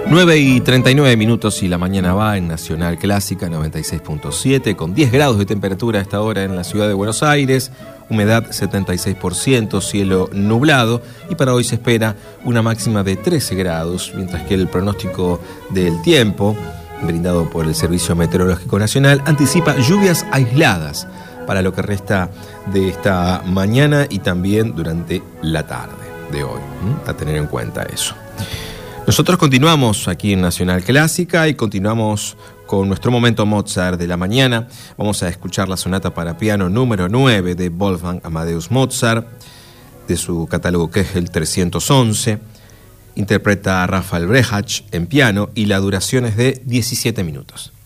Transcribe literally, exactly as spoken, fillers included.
nueve y treinta y nueve minutos y la mañana va en Nacional Clásica noventa y seis punto siete con diez grados de temperatura a esta hora en la ciudad de Buenos Aires, humedad setenta y seis por ciento, cielo nublado y para hoy se espera una máxima de trece grados, mientras que el pronóstico del tiempo brindado por el Servicio Meteorológico Nacional anticipa lluvias aisladas para lo que resta de esta mañana y también durante la tarde de hoy, ¿Mm? a tener en cuenta eso. Nosotros continuamos aquí en Nacional Clásica y continuamos con nuestro momento Mozart de la mañana. Vamos a escuchar la sonata para piano número nueve de Wolfgang Amadeus Mozart, de su catálogo Kegel trescientos once. Interpreta a Rafael Brejach en piano y la duración es de diecisiete minutos.